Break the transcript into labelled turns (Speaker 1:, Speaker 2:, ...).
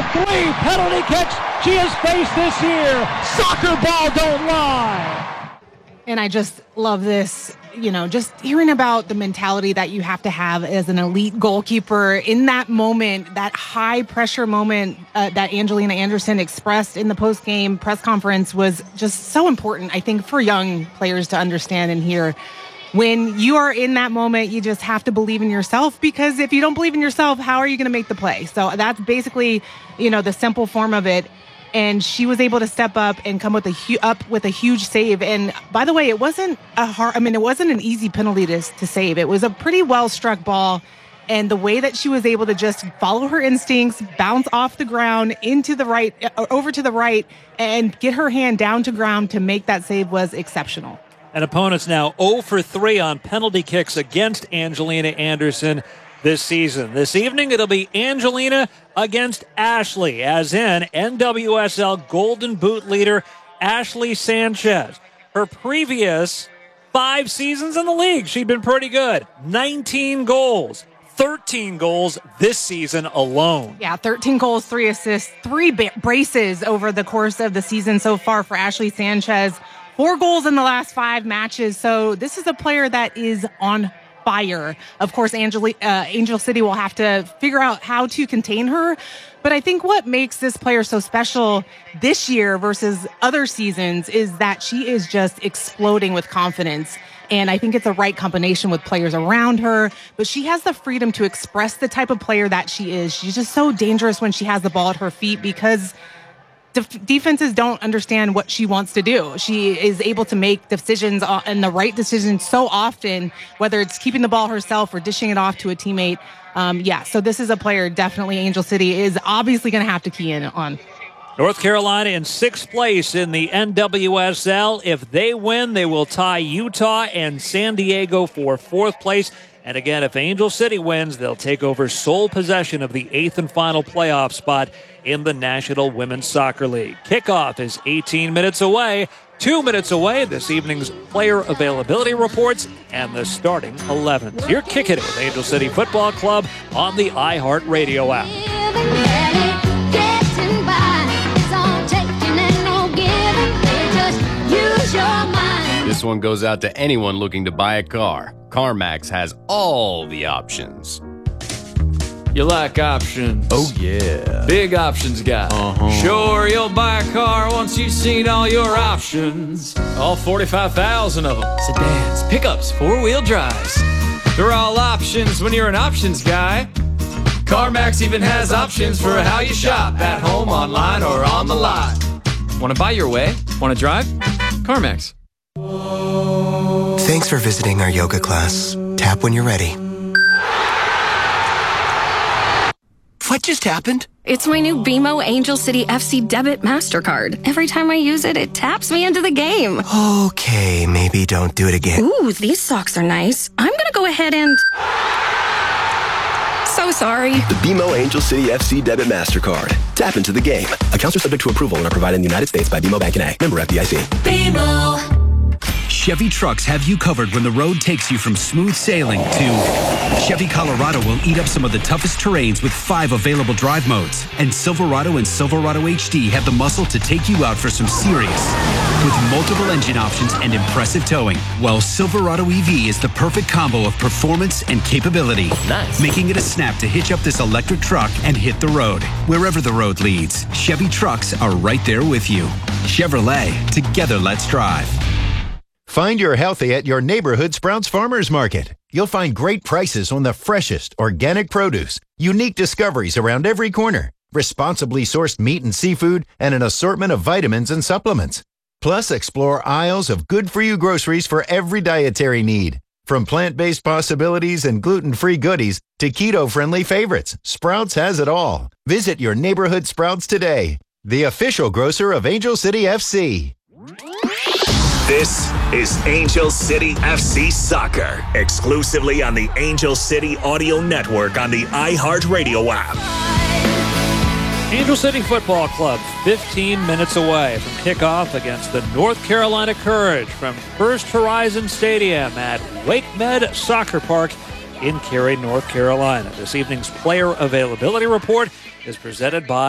Speaker 1: 3 penalty kicks she has faced this year. Soccer ball don't lie.
Speaker 2: And I just love this, just hearing about the mentality that you have to have as an elite goalkeeper in that moment, that high pressure moment that Angelina Anderson expressed in the post-game press conference was just so important, I think, for young players to understand and hear. When you are in that moment, you just have to believe in yourself, because if you don't believe in yourself, how are you going to make the play? So that's basically, the simple form of it. And she was able to step up and come with a huge save. And by the way, it wasn't an easy penalty to save. It was a pretty well struck ball. And the way that she was able to just follow her instincts, bounce off the ground over to the right, and get her hand down to ground to make that save was exceptional.
Speaker 3: And opponents now 0 for 3 on penalty kicks against Angelina Anderson this season. This evening, it'll be Angelina against Ashley, as in NWSL Golden Boot leader Ashley Sanchez. Her previous 5 seasons in the league, she'd been pretty good. 19 goals. 13 goals this season alone.
Speaker 2: Yeah, 13 goals, 3 assists, 3 braces over the course of the season so far for Ashley Sanchez. 4 goals in the last 5 matches. So this is a player that is on fire. Of course, Angel City will have to figure out how to contain her. But I think what makes this player so special this year versus other seasons is that she is just exploding with confidence. And I think it's the right combination with players around her. But she has the freedom to express the type of player that she is. She's just so dangerous when she has the ball at her feet, because defenses don't understand what she wants to do. She is able to make decisions and the right decisions so often, whether it's keeping the ball herself or dishing it off to a teammate. So this is a player definitely Angel City is obviously going to have to key in on.
Speaker 3: North Carolina in 6th place in the NWSL. If they win, they will tie Utah and San Diego for 4th place. And again, if Angel City wins, they'll take over sole possession of the 8th and final playoff spot in the National Women's Soccer League. Kickoff is 18 minutes away. 2 minutes away, this evening's player availability reports and the starting 11s. You're kicking it with Angel City Football Club on the iHeartRadio app.
Speaker 4: This one goes out to anyone looking to buy a car. CarMax has all the options.
Speaker 5: You like options?
Speaker 4: Oh, yeah.
Speaker 5: Big options guy. Sure, you'll buy a car once you've seen all your options. All 45,000 of them. Sedans, pickups, 4-wheel drives. They're all options when you're an options guy. CarMax even has options for how you shop, at home, online, or on the lot. Want to buy your way? Want to drive? CarMax.
Speaker 6: Thanks for visiting our yoga class. Tap when you're ready. What just happened?
Speaker 7: It's my new BMO Angel City FC Debit MasterCard. Every time I use it, it taps me into the game.
Speaker 6: Okay, maybe don't do it again.
Speaker 7: Ooh, these socks are nice. I'm gonna go ahead and... So sorry.
Speaker 8: The BMO Angel City FC Debit MasterCard. Tap into the game. Accounts are subject to approval and are provided in the United States by BMO Bank N.A. Member FDIC.
Speaker 7: BMO.
Speaker 9: Chevy Trucks have you covered when the road takes you from smooth sailing to Chevy Colorado will eat up some of the toughest terrains with 5 available drive modes. And Silverado and Silverado HD have the muscle to take you out for some serious. With multiple engine options and impressive towing, while Silverado EV is the perfect combo of performance and capability.
Speaker 4: Nice.
Speaker 9: Making it a snap to hitch up this electric truck and hit the road. Wherever the road leads, Chevy Trucks are right there with you. Chevrolet, together let's drive.
Speaker 10: Find your healthy at your neighborhood Sprouts Farmers Market. You'll find great prices on the freshest organic produce, unique discoveries around every corner, responsibly sourced meat and seafood, and an assortment of vitamins and supplements. Plus, explore aisles of good-for-you groceries for every dietary need. From plant-based possibilities and gluten-free goodies to keto-friendly favorites, Sprouts has it all. Visit your neighborhood Sprouts today, the official grocer of Angel City FC.
Speaker 11: This is Angel City FC Soccer, exclusively on the Angel City Audio Network on the iHeartRadio app.
Speaker 3: Angel City Football Club, 15 minutes away from kickoff against the North Carolina Courage from First Horizon Stadium at WakeMed Soccer Park in Cary, North Carolina. This evening's player availability report is presented by